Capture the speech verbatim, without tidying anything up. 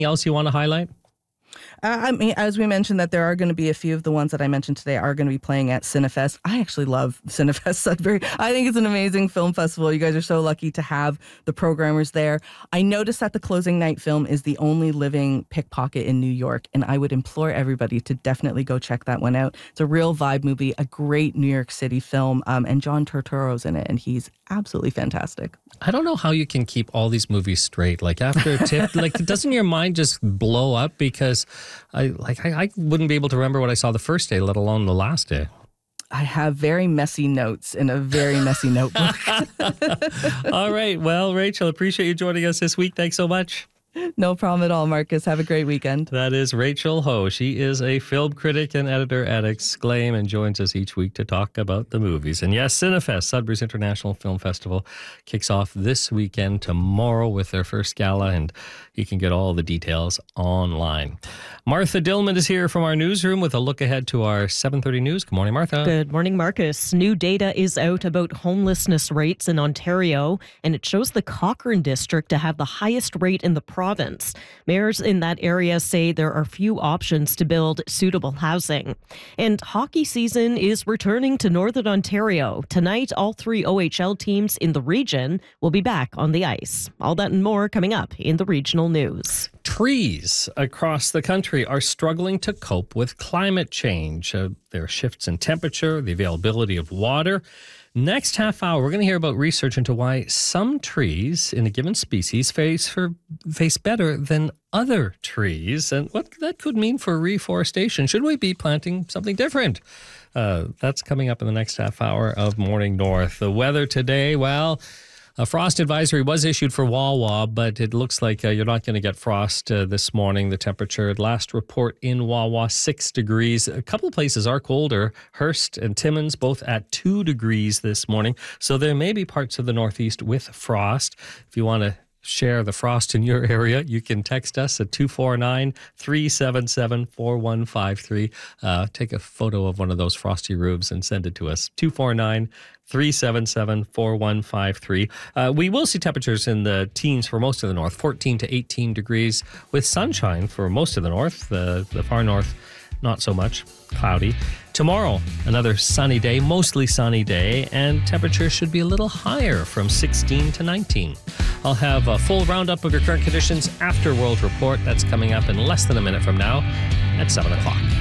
else you want to highlight? Uh, I mean, as we mentioned, that there are going to be a few of the ones that I mentioned today are going to be playing at Cinefest. I actually love Cinefest Sudbury. I think it's an amazing film festival. You guys are so lucky to have the programmers there. I noticed that the closing night film is the only living pickpocket in New York, and I would implore everybody to definitely go check that one out. It's a real vibe movie, a great New York City film, um, and John Turturro's in it, and he's absolutely fantastic. I don't know how you can keep all these movies straight. Like after a tip, like doesn't your mind just blow up? Because I like I, I wouldn't be able to remember what I saw the first day, let alone the last day. I have very messy notes in a very messy notebook. All right. Well, Rachel, appreciate you joining us this week. Thanks so much. No problem at all, Marcus. Have a great weekend. That is Rachel Ho. She is a film critic and editor at Exclaim and joins us each week to talk about the movies. And yes, Cinefest, Sudbury's International Film Festival, kicks off this weekend tomorrow with their first gala, and you can get all the details online. Martha Dillman is here from our newsroom with a look ahead to our seven thirty news. Good morning, Martha. Good morning, Marcus. New data is out about homelessness rates in Ontario, and it shows the Cochrane district to have the highest rate in the province. Mayors in that area say there are few options to build suitable housing. And hockey season is returning to Northern Ontario. Tonight, all three O H L teams in the region will be back on the ice. All that and more coming up in the regional news. Trees across the country are struggling to cope with climate change. Uh, there are shifts in temperature, the availability of water. Next half hour, we're going to hear about research into why some trees in a given species face for face better than other trees and what that could mean for reforestation. Should we be planting something different? Uh, that's coming up in the next half hour of Morning North. The weather today, well, a frost advisory was issued for Wawa, but it looks like uh, you're not going to get frost uh, this morning. The temperature at last report in Wawa, six degrees. A couple of places are colder. Hearst and Timmins both at two degrees this morning. So there may be parts of the Northeast with frost. If you want to share the frost in your area, you can text us at two four nine, three seven seven, four one five three. Uh, take a photo of one of those frosty roofs and send it to us. two four nine, three seven seven, four one five three. Uh, we will see temperatures in the teens for most of the north, fourteen to eighteen degrees with sunshine for most of the north. The, the far north, not so much. Cloudy. Tomorrow, another sunny day, mostly sunny day, and temperatures should be a little higher from sixteen to nineteen. I'll have a full roundup of your current conditions after World Report. That's coming up in less than a minute from now at seven o'clock.